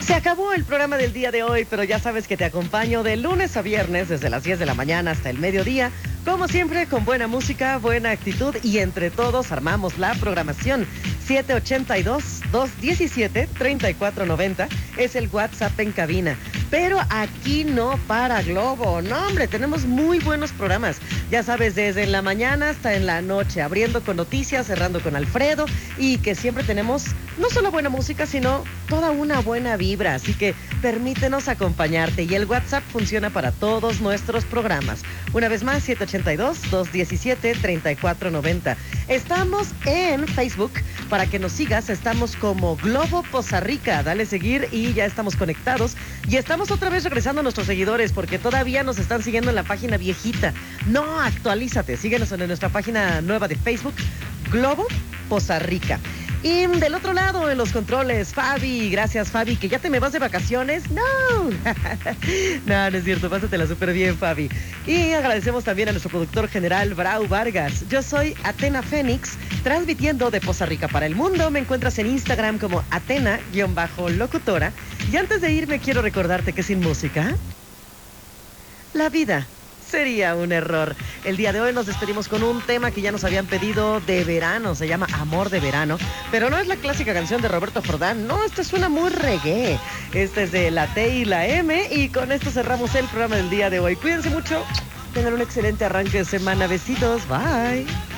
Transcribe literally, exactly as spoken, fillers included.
Se acabó el programa del día de hoy, pero ya sabes que te acompaño de lunes a viernes desde las diez de la mañana hasta el mediodía, como siempre con buena música, buena actitud y entre todos armamos la programación. siete ocho dos, dos uno siete, tres cuatro nueve cero es el WhatsApp en cabina. Pero aquí no para Globo, no hombre, tenemos muy buenos programas. Ya sabes, desde en la mañana hasta en la noche, abriendo con noticias, cerrando con Alfredo y que siempre tenemos no solo buena música, sino toda una buena vibra. Así que permítenos acompañarte y el WhatsApp funciona para todos nuestros programas. Una vez más, siete ocho dos, dos uno siete, tres cuatro nueve cero. Estamos en Facebook para que nos sigas, estamos como Globo Poza Rica, dale seguir y ya estamos conectados y estamos otra vez regresando a nuestros seguidores porque todavía nos están siguiendo en la página viejita. No, actualízate, síguenos en nuestra página nueva de Facebook, Globo Poza Rica. Y del otro lado, en los controles, Fabi. Gracias, Fabi, que ya te me vas de vacaciones. No, no, no es cierto, pásatela súper bien, Fabi. Y agradecemos también a nuestro productor general, Brau Vargas. Yo soy Atena Fénix, transmitiendo de Poza Rica para el mundo. Me encuentras en Instagram como Atena-locutora. Y antes de irme, quiero recordarte que sin música, la vida sería un error. El día de hoy nos despedimos con un tema que ya nos habían pedido de verano, se llama Amor de Verano, pero no es la clásica canción de Roberto Jordán, no, esta suena muy reggae. Este es de la T y la M y con esto cerramos el programa del día de hoy. Cuídense mucho, tengan un excelente arranque de semana, besitos, bye.